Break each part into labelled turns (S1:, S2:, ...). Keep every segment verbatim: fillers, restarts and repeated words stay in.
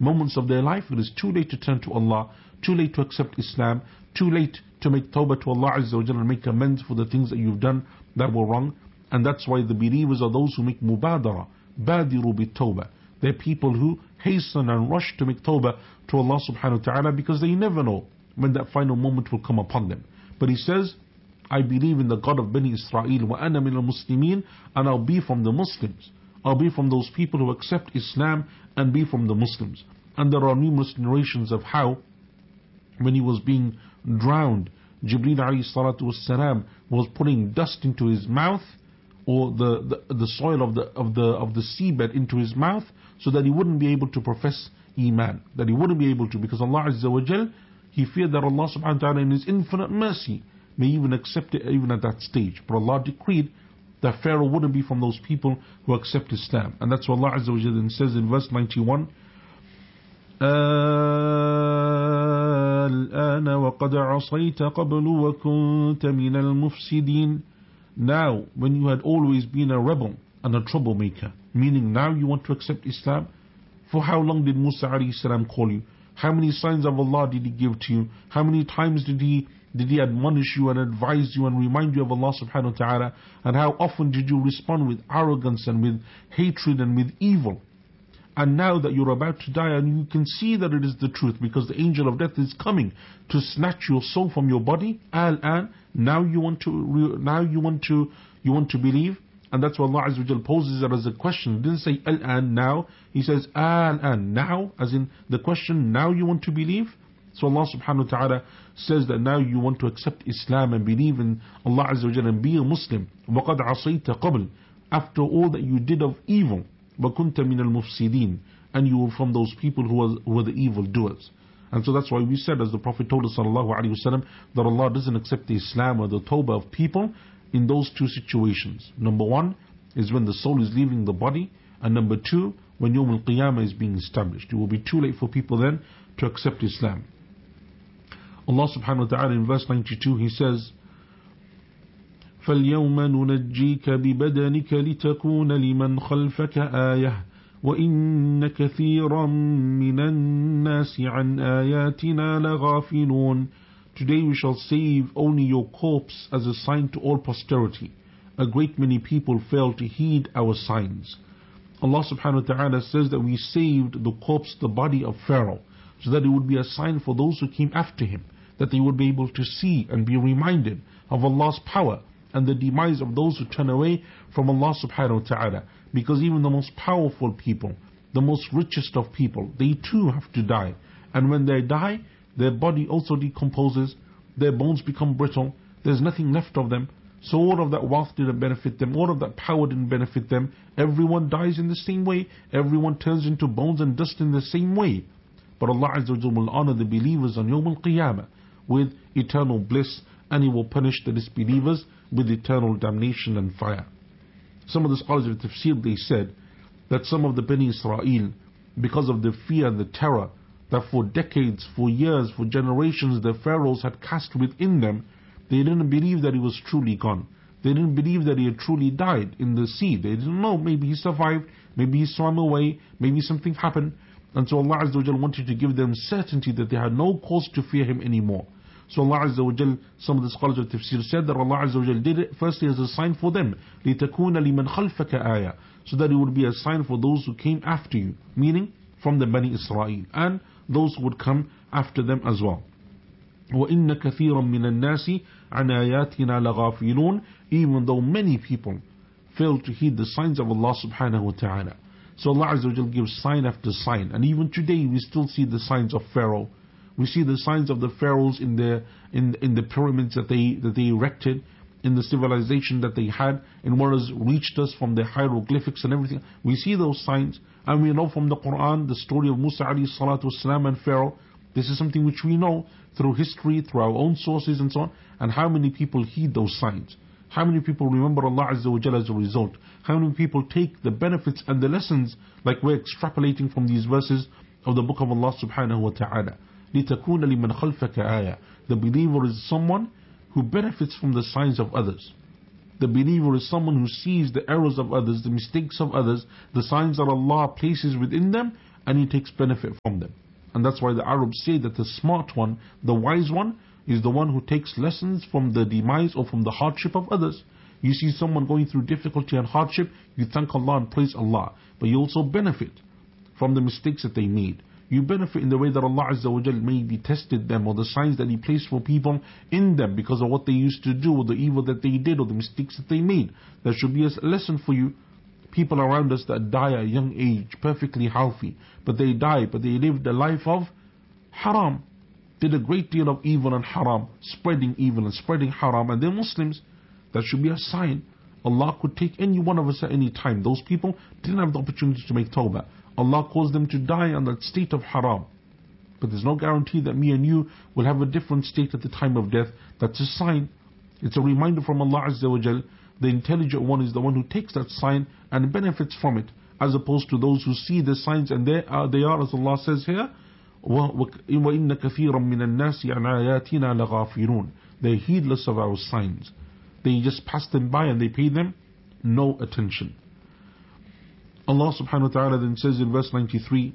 S1: moments of their life, it is too late to turn to Allah, too late to accept Islam, too late to make tawbah to Allah Azza wa Jalla and make amends for the things that you've done that were wrong. And that's why the believers are those who make mubadara, badiru bit tawbah. They're people who hasten and rush to make tawbah to Allah subhanahu wa ta'ala, because they never know when that final moment will come upon them. But he says, I believe in the God of Bani Israel, wa ana min al-muslimin, and I'll be from the Muslims. I'll be from those people who accept Islam and be from the Muslims. And there are numerous narrations of how, when he was being drowned, Jibreel alayhi salatu wassalam was putting dust into his mouth, or the, the, the soil of the, of the, of the seabed into his mouth, so that he wouldn't be able to profess Iman. That he wouldn't be able to, because Allah Azza wa Jal, he feared that Allah subhanahu wa ta'ala in His infinite mercy may even accept it even at that stage. But Allah decreed that Pharaoh wouldn't be from those people who accept Islam. And that's what Allah Azza wa Jal then says in verse ninety-one, الآن وقد عصيت قبل وكنت من المفسدين. Now, when you had always been a rebel and a troublemaker, meaning now you want to accept Islam. For how long did Musa alayhi salam call you? How many signs of Allah did he give to you? How many times did he did he admonish you and advise you and remind you of Allah subhanahu wa ta'ala? And how often did you respond with arrogance and with hatred and with evil? And now that you're about to die and you can see that it is the truth, because the angel of death is coming to snatch your soul from your body, al-an, now you want to now you want to you want to believe. And that's why Allah Azza wa Jal poses it as a question. He didn't say al-an, now. He says al-an, now, as in the question, now you want to believe. So Allah subhanahu wa ta'ala says that now you want to accept Islam and believe in Allah Azza wa Jal and be a Muslim. وَقَدْ عَصَيْتَ قَبْلِ, after all that you did of evil. وَكُنْتَ مِنَ الْمُفْسِدِينَ, and you were from those people who were, who were the evil doers. And so that's why we said, as the Prophet told us sallallahu alaihi wasallam, that Allah doesn't accept the Islam or the tawbah of people in those two situations. Number one is when the soul is leaving the body, and number two, when Yawm al-Qiyamah is being established. It will be too late for people then to accept Islam. Allah subhanahu wa ta'ala in verse ninety-two, He says, فَالْيَوْمَ نُنَجِّيكَ بِبَدَنِكَ لِتَكُونَ لِمَنْ خَلْفَكَ آيَةً وَإِنَّ كَثِيرًا مِنَ النَّاسِ عَنْ آيَاتِنَا لَغَافِلُونَ. Today we shall save only your corpse as a sign to all posterity. A great many people fail to heed our signs. Allah subhanahu wa ta'ala says that we saved the corpse, the body of Pharaoh, so that it would be a sign for those who came after him, that they would be able to see and be reminded of Allah's power and the demise of those who turn away from Allah subhanahu wa ta'ala. Because even the most powerful people, the most richest of people, they too have to die. And when they die, their body also decomposes, their bones become brittle, there's nothing left of them. So all of that wealth didn't benefit them, all of that power didn't benefit them. Everyone dies in the same way, everyone turns into bones and dust in the same way. But Allah Azza wa Jalla will honor the believers on Yawm al-Qiyamah with eternal bliss, and He will punish the disbelievers with eternal damnation and fire. Some of the scholars of tafsir, they said that some of the Bani Israel, because of the fear and the terror that for decades, for years, for generations the pharaohs had cast within them, they didn't believe that he was truly gone. They didn't believe that he had truly died in the sea. They didn't know, maybe he survived, maybe he swam away, maybe something happened. And so Allah Azza wa Jal wanted to give them certainty that they had no cause to fear him anymore. So Allah Azza wa Jal, some of the scholars of tafsir said that Allah Azza wa Jal did it firstly as a sign for them, لِتَكُونَ لِمَنْ خَلْفَكَ آيَةً, so that it would be a sign for those who came after you, meaning from the Bani Israel, and those who would come after them as well. وَإِنَّ كَثِيرًا مِنَ النَّاسِ عَنْ آيَاتِنَا لَغَافِلُونَ, even though many people fail to heed the signs of Allah subhanahu wa ta'ala. So Allah Azza wa Jal gives sign after sign, and even today we still see the signs of Pharaoh. We see the signs of the pharaohs in the in in the pyramids that they that they erected, in the civilization that they had, in what has reached us from the hieroglyphics and everything. We see those signs, and we know from the Quran the story of Musa alayhi salatu wasalam and Pharaoh. This is something which we know through history, through our own sources and so on. And how many people heed those signs? How many people remember Allah Azza wa Jalla as a result? How many people take the benefits and the lessons, like we're extrapolating from these verses of the book of Allah subhanahu wa ta'ala? لِتَكُونَ لِمَنْ خَلْفَكَ آيَةً. The believer is someone who benefits from the signs of others. The believer is someone who sees the errors of others, the mistakes of others, the signs that Allah places within them, and he takes benefit from them. And that's why the Arabs say that the smart one, the wise one, is the one who takes lessons from the demise or from the hardship of others. You see someone going through difficulty and hardship, you thank Allah and praise Allah. But you also benefit from the mistakes that they made. You benefit in the way that Allah Azza wa Jal maybe tested them, or the signs that He placed for people in them because of what they used to do, or the evil that they did, or the mistakes that they made. That should be a lesson for you. People around us that die at a young age, perfectly healthy, but they die, but they lived a life of haram, did a great deal of evil and haram, spreading evil and spreading haram, and they're Muslims. That should be a sign. Allah could take any one of us at any time. Those people didn't have the opportunity to make tawbah. Allah caused them to die in that state of haram. But there's no guarantee that me and you will have a different state at the time of death. That's a sign. It's a reminder from Allah Azza wa Jal. The intelligent one is the one who takes that sign and benefits from it, as opposed to those who see the signs and they are, they are as Allah says here, وَإِنَّ كَثِيرًا مِنَ النَّاسِ عَنْ آيَاتِنَا لَغَافِلُونَ. They're heedless of our signs. They just pass them by and they pay them no attention. Allah subhanahu wa ta'ala then says in verse ninety-three,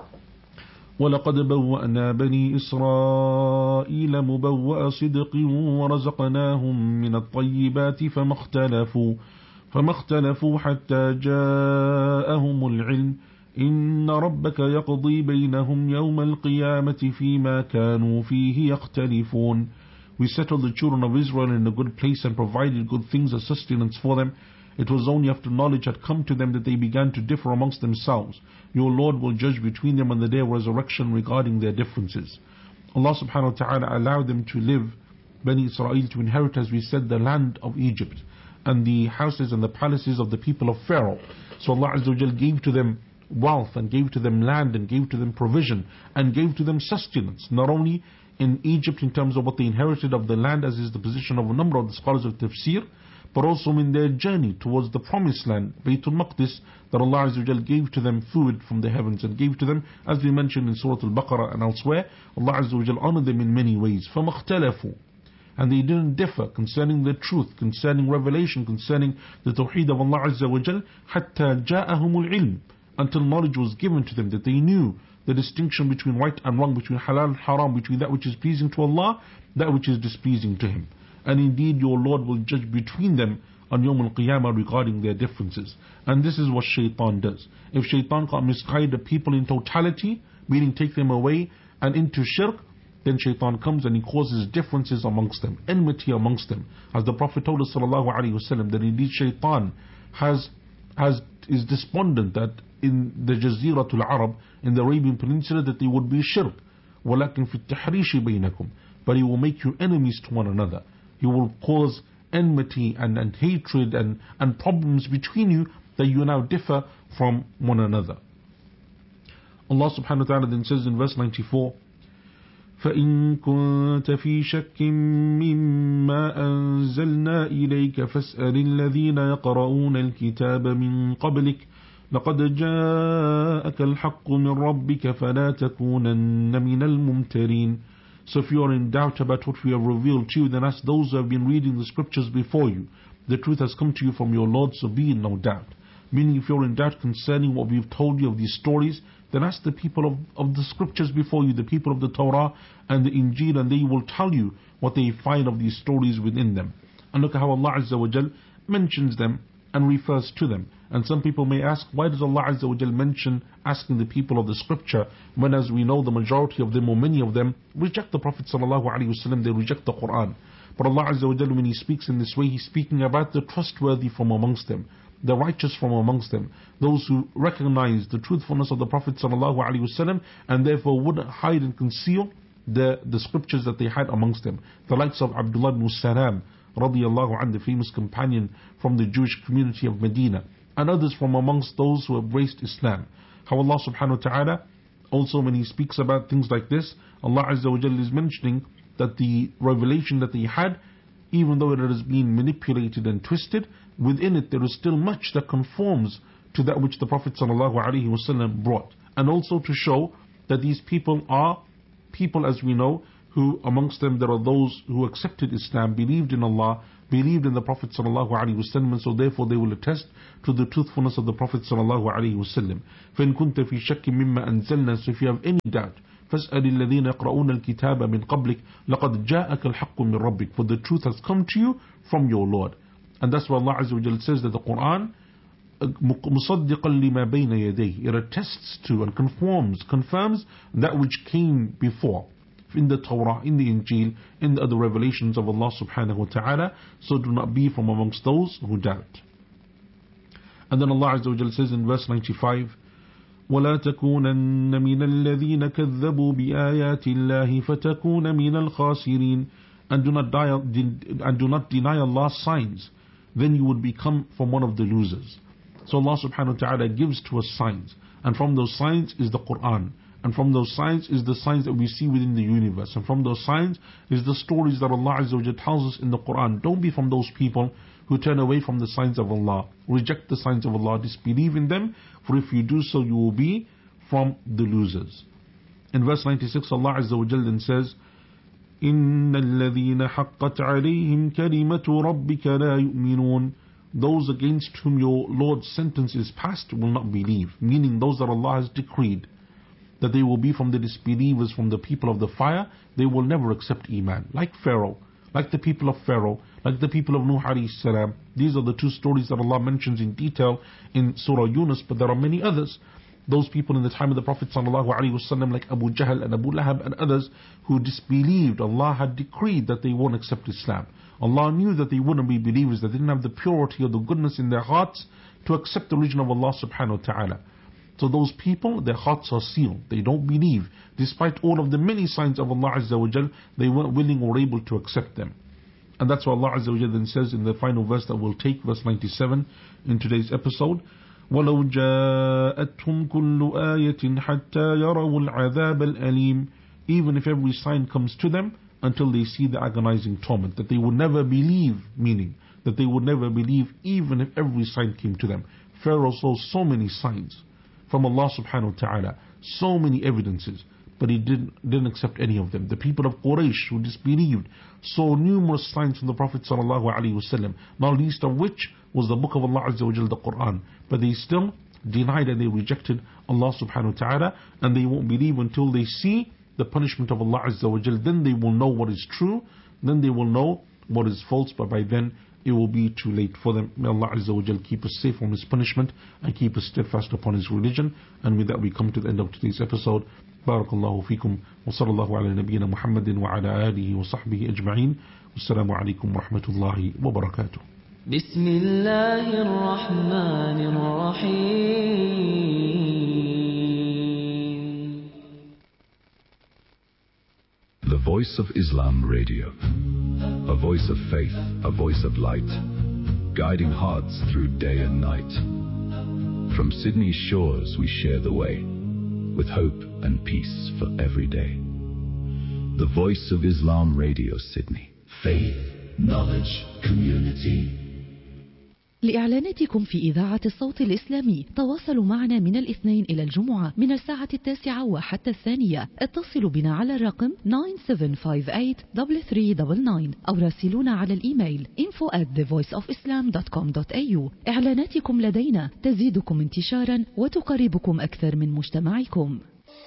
S1: وَلَقَدْ بَوَّأْنَا بَنِي إِسْرَائِيلَ مُبَوَّأَ صِدْقٍ وَرَزَقْنَاهُمْ مِنَ الطَّيِّبَاتِ فَمَا اخْتَلَفُوا فَمَا اخْتَلَفُوا حَتَّى جَاءَهُمُ الْعِلْمُ إِنَّ رَبَّكَ يَقْضِي بَيْنَهُمْ يَوْمَ الْقِيَامَةِ فِيمَا كَانُوا فِيهِ يَخْتَلِفُونَ. We settled the children of Israel in a good place and provided good things as sustenance for them. It was only after knowledge had come to them that they began to differ amongst themselves. Your Lord will judge between them on the day of resurrection regarding their differences. Allah subhanahu wa ta'ala allowed them to live, Bani Israel, to inherit, as we said, the land of Egypt and the houses and the palaces of the people of Pharaoh. So Allah Azza wa Jal gave to them wealth and gave to them land and gave to them provision and gave to them sustenance, not only in Egypt in terms of what they inherited of the land, as is the position of a number of the scholars of tafsir, but also in their journey towards the promised land, Baytul Maqdis, that Allah Azza wa Jal gave to them food from the heavens and gave to them, as we mentioned in Surah Al-Baqarah and elsewhere, Allah Azza wa Jal honored them in many ways. فَمَا اخْتَلَفُوا. And they didn't differ concerning the truth, concerning revelation, concerning the Tawheed of Allah Azza wa Jal, حَتَّى جَاءَهُمُ الْعِلْمِ, until knowledge was given to them, that they knew the distinction between right and wrong, between halal and haram, between that which is pleasing to Allah, that which is displeasing to Him. And indeed your Lord will judge between them on Yawm al-Qiyamah regarding their differences. And this is what shaitan does. If shaitan can't misguide the people in totality, meaning take them away and into shirk, then shaitan comes and he causes differences amongst them, enmity amongst them. As the Prophet told us sallallahu alaihi wasallam, that indeed shaitan has, has, is despondent that in the Jaziratul Arab, in the Arabian Peninsula, that they would be shirk. وَلَكِنْ فِي التَّحْرِيشِ بَيْنَكُمْ. But he will make you enemies to one another. He will cause enmity and, and hatred and, and problems between you, that you now differ from one another. Allah subhanahu wa ta'ala then says in verse ninety-four, فَإِن كُنْتَ فِي شَكٍّ مِّمَّا أَنزَلْنَا إِلَيْكَ فَاسْأَلِ الَّذِينَ يَقْرَؤُونَ الْكِتَابَ مِن قَبْلِكَ لَقَدْ جَاءَكَ الْحَقُّ مِن رَبِّكَ فَلَا تَكُونَنَّ مِنَ الْمُمْتَرِينَ. So if you are in doubt about what we have revealed to you, then ask those who have been reading the scriptures before you. The truth has come to you from your Lord, so be in no doubt. Meaning, if you're in doubt concerning what we've told you of these stories, then ask the people of, of the scriptures before you, the people of the Torah and the Injil, and they will tell you what they find of these stories within them. And look at how Allah Azza wa Jal mentions them and refers to them. And some people may ask, why does Allah Azza wa Jal mention asking the people of the scripture, when, as we know, the majority of them or many of them reject the Prophet sallallahu alaihi wasallam, they reject the Quran. But Allah Azza wa Jal, when He speaks in this way, He's speaking about the trustworthy from amongst them, the righteous from amongst them, those who recognize the truthfulness of the Prophet sallallahu alaihi wasallam and therefore wouldn't hide and conceal the, the scriptures that they had amongst them. The likes of Abdullah ibn Salam radiyallahu anhu, the famous companion from the Jewish community of Medina, and others from amongst those who embraced Islam. How Allah subhanahu wa ta'ala also, when He speaks about things like this, Allah Azza wa Jalla is mentioning that the revelation that they had, even though it has been manipulated and twisted, within it there is still much that conforms to that which the Prophet sallallahu alaihi wasallam brought. And also to show that these people are people, as we know, who amongst them there are those who accepted Islam, believed in Allah, believed in the Prophet sallallahu alaihi wasallam, so therefore they will attest to the truthfulness of the Prophet sallallahu alaihi wasallam. فإن كنت في شك مما أنزلنا, so if you have any doubt, فاسأل الذين يقرؤون الكتاب من قبلك لقد جاءك الحق من ربك, for the truth has come to you from your Lord. And that's why Allah Azza wa Jalla says that the Quran مصدقا لما بين يديه, it attests to and conforms, confirms that which came before in the Torah, in the Injil, in the other revelations of Allah subhanahu wa ta'ala. So do not be from amongst those who doubt. And then Allah Azza wa Jalla says in verse ninety-five, وَلَا تَكُونَنَّ مِنَ الَّذِينَ كَذَّبُوا بِآيَاتِ اللَّهِ فَتَكُونَ مِنَ الْخَاسِرِينَ, and do not die, and do not deny Allah's signs, then you would become from one of the losers. So Allah subhanahu wa ta'ala gives to us signs, and from those signs is the Quran, and from those signs is the signs that we see within the universe, and from those signs is the stories that Allah Azza wa Jalla tells us in the Quran. Don't be from those people who turn away from the signs of Allah, reject the signs of Allah, disbelieve in them, for if you do so you will be from the losers. In verse ninety-six, Allah Azza wa Jalla then says, إِنَّ الَّذِينَ حَقَّتْ عَلَيْهِمْ كَلِمَةُ رَبِّكَ لَا يُؤْمِنُونَ, those against whom your Lord's sentence is passed will not believe, meaning those that Allah has decreed that they will be from the disbelievers, from the people of the fire, they will never accept Iman. Like Pharaoh, like the people of Pharaoh, like the people of Nuh alayhi salam. These are the two stories that Allah mentions in detail in Surah Yunus, but there are many others. Those people in the time of the Prophet sallallahu alaihi wasallam, like Abu Jahl and Abu Lahab and others who disbelieved, Allah had decreed that they won't accept Islam. Allah knew that they wouldn't be believers, that they didn't have the purity or the goodness in their hearts to accept the religion of Allah subhanahu wa ta'ala. So those people, their hearts are sealed. They don't believe. Despite all of the many signs of Allah Azza wa Jal, they weren't willing or able to accept them. And that's why Allah Azza wa Jal then says in the final verse that we'll take, verse ninety-seven in today's episode, وَلَوْ جَاءَتْهُمْ كُلُّ آيَةٍ حَتَّى يَرَوُا الْعَذَابَ الْأَلِيمِ, even if every sign comes to them until they see the agonizing torment, that they would never believe, meaning that they would never believe even if every sign came to them. Pharaoh saw so many signs from Allah subhanahu wa ta'ala, so many evidences, but he didn't, didn't accept any of them. The people of Quraysh who disbelieved saw numerous signs from the Prophet sallallahu alaihi wasallam, not least of which was the book of Allah Azza wa Jalla, the Quran, but they still denied and they rejected Allah subhanahu wa ta'ala, and they won't believe until they see the punishment of Allah Azza wa Jalla. Then they will know what is true, then they will know what is false, but by then it will be too late for them. May Allah Azza wa Jal keep us safe from His punishment and keep us steadfast upon His religion. And with that we come to the end of today's episode. Barakallahu feekum wa sallallahu ala nabiyyina Muhammadin wa ala alihi wa sahbihi ajma'in. Wassalamu alaikum wa rahmatullahi wa barakatuh.
S2: Bismillahir Rahmanir Rahim.
S3: The Voice of Islam Radio. A voice of faith, a voice of light, guiding hearts through day and night. From Sydney's shores we share the way, with hope and peace for every day. The Voice of Islam Radio Sydney. Faith, knowledge, community.
S4: لإعلاناتكم في إذاعة الصوت الإسلامي تواصلوا معنا من الاثنين إلى الجمعة من الساعة التاسعة وحتى الثانية. اتصلوا بنا على الرقم nine seven five eight three three nine nine أو راسلونا على الإيميل info at the voice of islam dot com dot a u. إعلاناتكم لدينا تزيدكم انتشارا وتقربكم أكثر من مجتمعكم.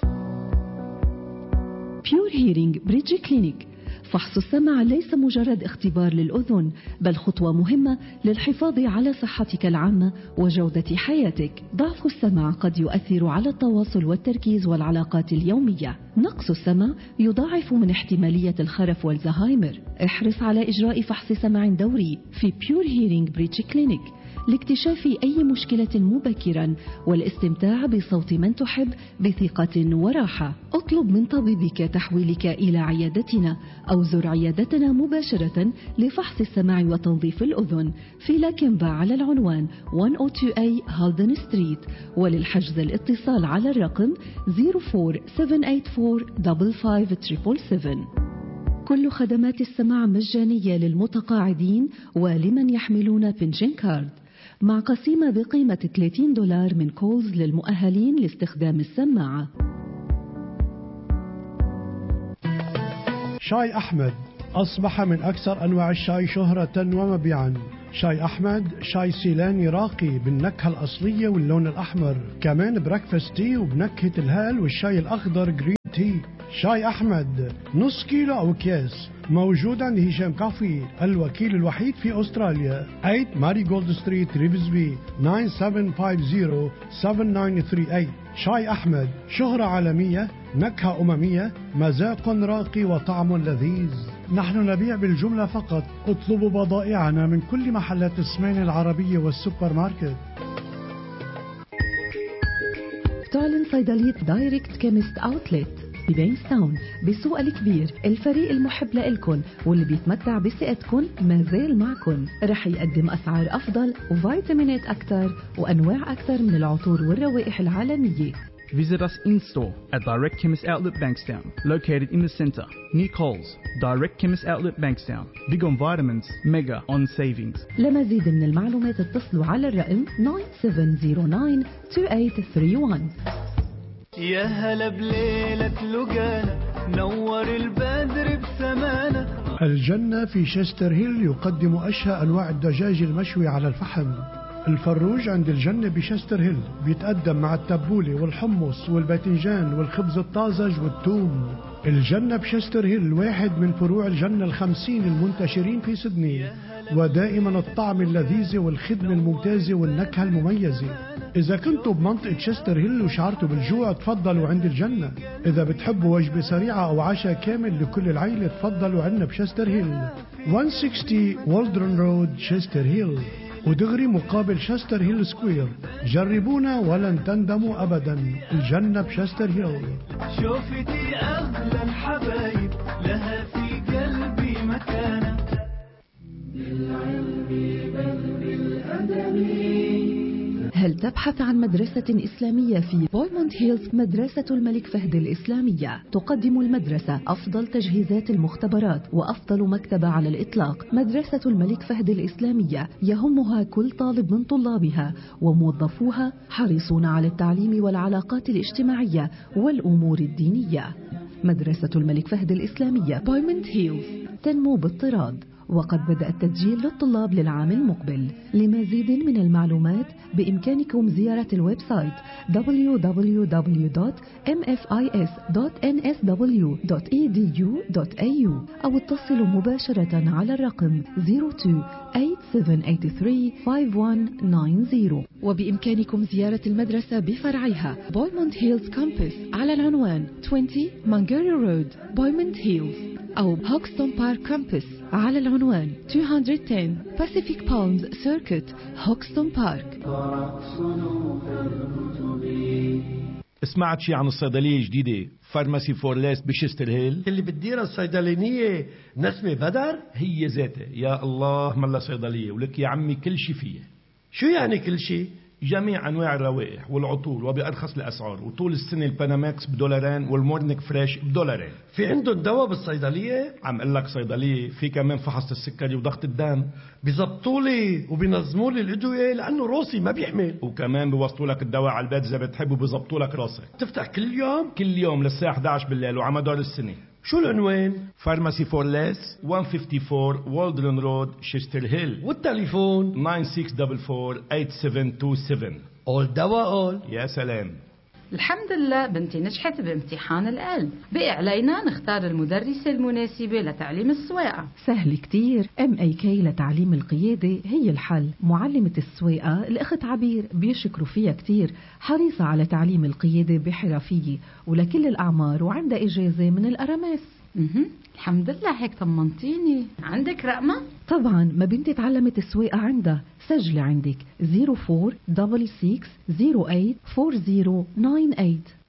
S4: Pure Hearing Bridge Clinic. فحص السمع ليس مجرد اختبار للأذن، بل خطوة مهمة للحفاظ على صحتك العامة وجودة حياتك. ضعف السمع قد يؤثر على التواصل والتركيز والعلاقات اليومية. نقص السمع يضاعف من احتمالية الخرف والزهايمر. احرص على إجراء فحص سمع دوري في Pure Hearing Bridge Clinic لاكتشاف أي مشكلة مبكرا والاستمتاع بصوت من تحب بثقة وراحة. اطلب من طبيبك تحويلك إلى عيادتنا أو زر عيادتنا مباشرة لفحص السمع وتنظيف الأذن في لاكنبا على العنوان one oh two A هالدن ستريت. وللحجز الاتصال على الرقم zero four seven eight four five five seven seven. كل خدمات السماع مجانية للمتقاعدين ولمن يحملون بنشن كارد، مع قسيمة بقيمة ثلاثين دولار من كولز للمؤهلين لاستخدام السماعة.
S5: شاي أحمد أصبح من أكثر أنواع الشاي شهرة ومبيعا. شاي أحمد شاي سيلاني راقي بالنكهة الأصلية واللون الأحمر، كمان بريكفاست تي وبنكهة الهال والشاي الأخضر جرين تي. شاي أحمد نص كيلو أو أكياس موجود عند هشام كافي الوكيل الوحيد في أستراليا. ثمانية ماري جولد ستريت ريفزبي تسعة سبعة خمسة صفر سبعة تسعة ثلاثة ثمانية. شاي أحمد شهرة عالمية، نكهة أممية، مذاق راقي وطعم لذيذ. نحن نبيع بالجملة فقط. اطلبوا بضائعنا من كل محلات السمين العربية والسوبر ماركت.
S4: تعلن صيدلية دايركت كيمست أوتلت ببينستاون بالسوق الكبير. الفريق المحب لإلكن واللي بيتمتع بثقتكن ما زال معكن. رح يقدم أسعار أفضل وفيتامينات أكثر وأنواع أكثر من العطور والروائح العالمية.
S6: Visit us in-store at Direct Chemist Outlet Bankstown, located in the centre, near Coles. Direct Chemist Outlet Bankstown. Big on vitamins, mega on savings.
S4: لمزيد من المعلومات اتصلوا على الرقم تسعة سبعة صفر تسعة ثمانية ثلاثة واحد.
S7: يا هلا بليلة لقانا نور البدر بسمانة.
S5: الجنة في شستر هيل يقدم أشهى أنواع الدجاج المشوي على الفحم. الفروج عند الجنة بشستر هيل بيتقدم مع التبولة والحمص والباذنجان والخبز الطازج والثوم. الجنة بشستر هيل واحد من فروع الجنة الخمسين المنتشرين في سيدني، ودائما الطعم اللذيذ والخدمة الممتازة والنكهة المميزة. إذا كنتوا بمنطقة شستر هيل وشعرتوا بالجوع تفضلوا عند الجنة. إذا بتحبوا وجبة سريعة أو عشاء كامل لكل العيلة تفضلوا عنا بشستر هيل. مئة وستين والدرون رود شستر هيل، ودغري مقابل شستر هيل سكوير. جربونا ولن تندموا أبدا. الجنة بشستر هيل.
S7: شوفتي أغلى الحبايب لها في قلبي مكانة. بالعلم بل بالأدب.
S4: هل تبحث عن مدرسة إسلامية في بويموند هيلز؟ مدرسة الملك فهد الإسلامية تقدم المدرسة أفضل تجهيزات المختبرات وأفضل مكتبة على الإطلاق. مدرسة الملك فهد الإسلامية يهمها كل طالب من طلابها، وموظفوها حريصون على التعليم والعلاقات الاجتماعية والأمور الدينية. مدرسة الملك فهد الإسلامية بويموند هيلز تنمو باضطراد، وقد بدأ التسجيل للطلاب للعام المقبل. لمزيد من المعلومات بإمكانكم زيارة الويب سايت دبليو دبليو دبليو دوت إم إف آي إس دوت إن إس دبليو دوت إي دي يو دوت إيه يو أو اتصلوا مباشرة على الرقم صفر اثنين ثمانية سبعة ثمانية ثلاثة خمسة واحد تسعة صفر. وبإمكانكم زيارة المدرسة بفرعيها بويموند هيلز كامبس على العنوان عشرين مانجاري رود بويموند هيلز، أو هوكستون بارك كامبس على العنوان مئتين وعشرة Pacific Palms Circuit هوكستون بارك.
S8: سمعت شي عن الصيدلية الجديدة فارماسي فورليس بشستر هيل
S9: اللي بتديرها الصيدلانية نسمة بدر؟
S8: هي ذاتها. يا الله ملا صيدلية ولك يا عمي كل شي فيها.
S9: شو يعني كل شي؟
S8: جميع أنواع الروائح والعطور وبأرخص الأسعار، وطول السنة الباناماكس بدولارين والمورنيك فريش بدولارين.
S9: في عندهم دواء بالصيدلية؟
S8: عم قل لك صيدلية في كمان فحص السكري وضغط الدم.
S9: بيزبطوا لي وبينظموا لي الأدوية لأنه روسي ما بيحمل،
S8: وكمان بيوصلوا لك الدواء على البيت إذا بتحب، وبيزبطوا لك راسك.
S9: تفتح كل يوم؟
S8: كل يوم للساعة إحدى عشر بالليل وعلى مدار السنة.
S9: شو العنوان؟
S8: فارماسي فورليس مئة وخمسة وخمسين والدرون رود شستر هيل،
S9: والتليفون
S8: تسعة ستة أربعة أربعة ثمانية سبعة اتنين سبعة.
S9: أول دواء أول.
S8: يا سلام.
S10: الحمد لله بنتي نجحت بامتحان القلب. بقي علينا نختار المدرسة المناسبة لتعليم السواقة.
S4: سهل كتير. ام اي كي لتعليم القيادة هي الحل. معلمة السواقة الأخت عبير بيشكروا فيها كتير، حريصة على تعليم القيادة بحرفية ولكل الأعمار، وعندها إجازة من الأرامس.
S10: اها الحمد لله هيك طمنتيني. عندك رقمة؟
S4: طبعا، ما بنتي تعلمت السواقة عندها. سجلي عندك صفر أربعة ستة ستة صفر ثمانية أربعة صفر تسعة ثمانية.